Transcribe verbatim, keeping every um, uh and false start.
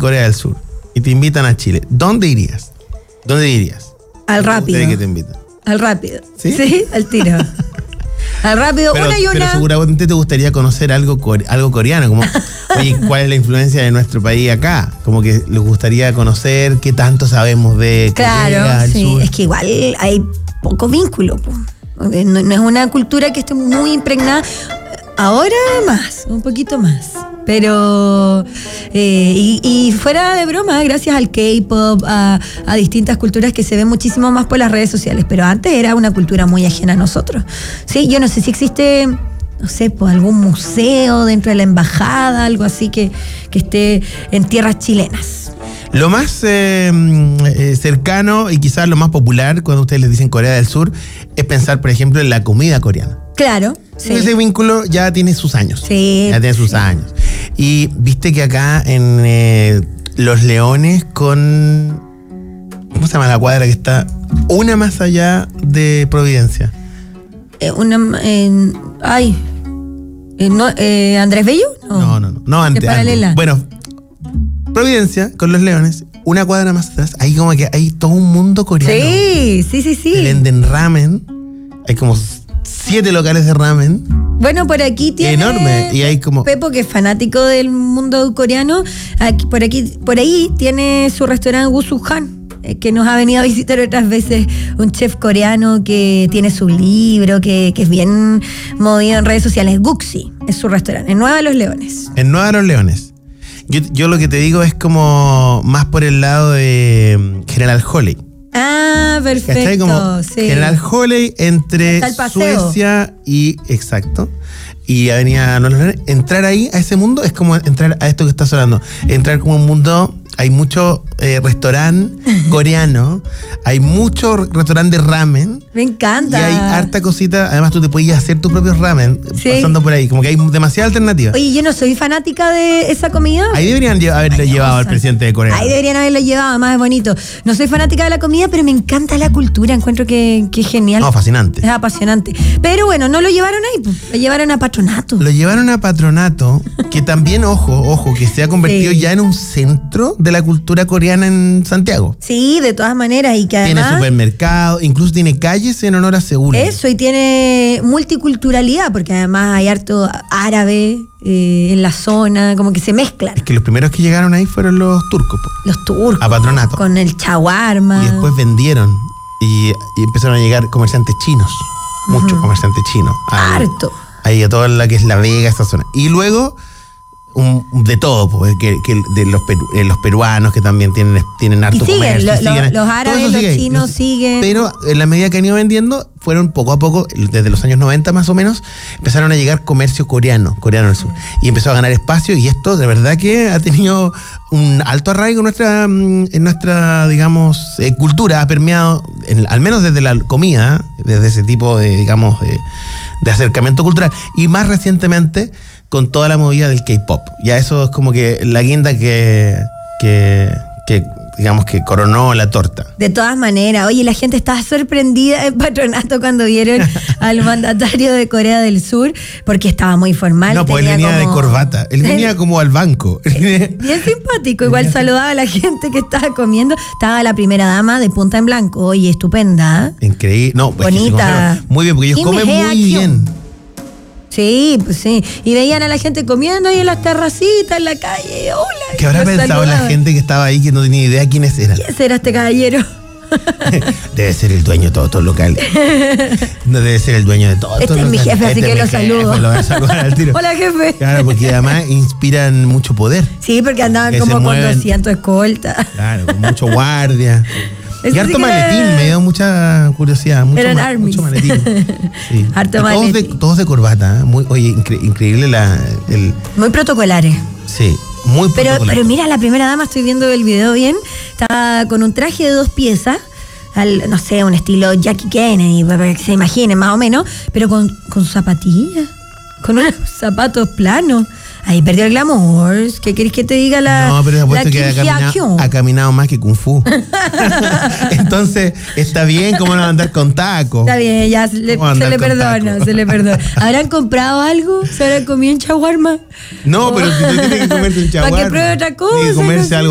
Corea del Sur y te invitan a Chile, ¿dónde irías? ¿Dónde irías? Al rápido. ¿De qué te invitan? Al rápido. ¿Sí? Sí, al tiro. Al rápido, pero, una y una. Pero seguramente te gustaría conocer algo, core, algo coreano, como, oye, ¿cuál es la influencia de nuestro país acá? Como que les gustaría conocer qué tanto sabemos de Corea Claro, del sí, Sur. es que igual hay poco vínculo, po. No, no es una cultura que esté muy impregnada. Ahora más, un poquito más. Pero, eh, y, y fuera de broma, gracias al K-pop, a, a distintas culturas que se ven muchísimo más por las redes sociales, pero antes era una cultura muy ajena a nosotros. Sí, yo no sé si existe, no sé, pues algún museo dentro de la embajada, algo así que, que esté en tierras chilenas. Lo más eh, eh, cercano y quizás lo más popular cuando ustedes les dicen Corea del Sur es pensar, por ejemplo, en la comida coreana. Claro, sí. Ese vínculo ya tiene sus años. Sí. Ya tiene sus sí. años. Y viste que acá en eh, Los Leones con... ¿Cómo se llama la cuadra que está una más allá de Providencia? Eh, una... Eh, ay... Eh, no, eh, ¿Andrés Bello? No, no, no. No, no antes. Paralela. Bueno, Providencia con Los Leones, una cuadra más atrás, ahí como que hay todo un mundo coreano. Sí, sí, sí, sí. Venden ramen. Hay como siete locales de ramen. Bueno, por aquí tiene... Enorme. Y hay como... Pepo, que es fanático del mundo coreano, aquí, por aquí, por ahí tiene su restaurante Gusuhan, eh, que nos ha venido a visitar otras veces, un chef coreano que tiene su libro, que, que es bien movido en redes sociales. Guxi es su restaurante, en Nueva Los Leones. En Nueva Los Leones. Yo, yo lo que te digo es como más por el lado de General Holley. Ah, perfecto. Como sí. General Holley entre Suecia y, exacto, y Avenida Nueva Los Leones. Entrar ahí a ese mundo es como entrar a esto que está sonando. Entrar como un mundo... Hay mucho eh, restaurante coreano, hay mucho restaurante de ramen. Me encanta. Y hay harta cosita, además tú te puedes hacer tus propios ramen, sí, pasando por ahí, como que hay demasiada alternativa. Oye, yo no soy fanática de esa comida. Ahí deberían lle- haberle Ay, llevado al presidente de Corea. Ahí deberían haberlo llevado, más bonito. No soy fanática de la comida, pero me encanta la cultura, encuentro que, que es genial. No, fascinante. Es apasionante. Pero bueno, no lo llevaron ahí, pues, lo llevaron a Patronato. Lo llevaron a Patronato, que también, ojo, ojo, que se ha convertido sí. ya en un centro de la cultura coreana en Santiago. Sí, de todas maneras, y que además... Tiene supermercado, incluso tiene calles en honor a Seúl. Eso, y tiene multiculturalidad, porque además hay harto árabe eh, en la zona, como que se mezclan. Es que los primeros que llegaron ahí fueron los turcos. Po. Los turcos. A Patronato. Con el shawarma. Y después vendieron, y, y empezaron a llegar comerciantes chinos, uh-huh. muchos comerciantes chinos. Ahí, harto. Ahí a toda la que es La Vega, esta zona. Y luego... Un, de todo, pues, que, que de los, peru, eh, los peruanos que también tienen, tienen harto y siguen, comercio. Lo, y siguen, lo, los árabes, los sigue, chinos los, siguen. Pero en la medida que han ido vendiendo, fueron poco a poco, desde los años noventa más o menos, empezaron a llegar comercio coreano, coreano del sur. Y empezó a ganar espacio, y esto de verdad que ha tenido un alto arraigo en nuestra, en nuestra digamos, eh, cultura, ha permeado, en, al menos desde la comida, desde ese tipo de, digamos, de, de acercamiento cultural. Y más recientemente, con toda la movida del K-pop. Ya eso es como que la guinda que, que, que, digamos, que coronó la torta. De todas maneras, oye, la gente estaba sorprendida en Patronato cuando vieron al mandatario de Corea del Sur, porque estaba muy formal. No, pues él venía como... de corbata, él venía como al banco. Bien simpático, igual saludaba a la gente que estaba comiendo. Estaba la primera dama de punta en blanco, oye, estupenda. Increíble, no, pues bonita. Muy bien, porque ellos comen muy bien. Sí, pues sí. Y veían a la gente comiendo ahí en las terracitas, en la calle. Hola. ¿Qué habrá pensado saludaban. La gente que estaba ahí que no tenía idea quiénes eran? ¿Quién será este caballero? Debe ser el dueño de todos estos locales. No debe ser el dueño de todos estos locales. Este es mi jefe, este así que lo saludo. Lo voy a saludar al tiro. Hola, jefe. Claro, porque además inspiran mucho poder. Sí, porque andaban como con doscientos escoltas. Claro, con mucho guardia. Eso y harto sí maletín, era... me dio mucha curiosidad. Mucho, Eran ma armies. mucho maletín. Sí. Harto todos maletín. De, todos de corbata. ¿eh? Muy, oye, incre increíble la... El... Muy protocolares. Sí, muy pero, protocolares. Pero mira, la primera dama, estoy viendo el video bien, estaba con un traje de dos piezas, al, no sé, un estilo Jackie Kennedy, para que se imaginen más o menos, pero con, con zapatillas, con unos zapatos planos. Ahí perdió el glamour. ¿Qué querés que te diga la No, pero la apuesto que ha caminado, ha caminado más que Kung Fu. Entonces, está bien, ¿cómo no va a andar con tacos? Está bien, ya se le, se le perdona, taco? se le perdona. ¿Habrán comprado algo? ¿Se habrán comido un shawarma? No, pero si tú tienes que comerte un shawarma. Para que pruebe otra cosa. Tienes que comerse no sé. algo